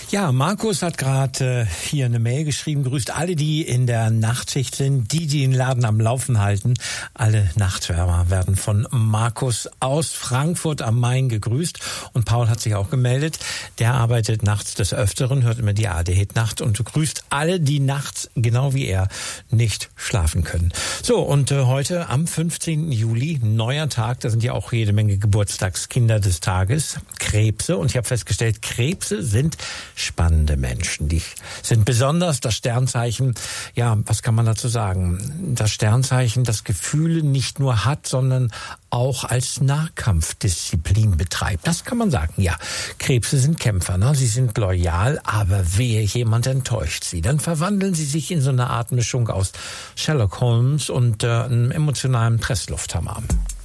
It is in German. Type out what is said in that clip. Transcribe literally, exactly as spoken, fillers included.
Ja, Markus hat gerade äh, hier eine Mail geschrieben, grüßt alle, die in der Nachtschicht sind, die, die den Laden am Laufen halten. Alle Nachtschwärmer werden von Markus aus Frankfurt am Main gegrüßt. Und Paul hat sich auch gemeldet. Der arbeitet nachts des Öfteren, hört immer die A R D-Hit-Nacht und grüßt alle, die nachts, genau wie er, nicht schlafen können. So, und äh, heute am fünfzehnten Juli, neuer Tag, da sind ja auch jede Menge Geburtstagskinder des Tages, Krebse. Und ich habe festgestellt, Krebse sind spannende Menschen. Die sind besonders das Sternzeichen, ja, was kann man dazu sagen? Das Sternzeichen, das Gefühle nicht nur hat, sondern auch als Nahkampfdisziplin betreibt. Das kann man sagen, ja. Krebse sind Kämpfer, ne? Sie sind loyal, aber wehe, jemand enttäuscht sie. Dann verwandeln sie sich in so eine Art Mischung aus Sherlock Holmes und äh, einem emotionalen Presslufthammer.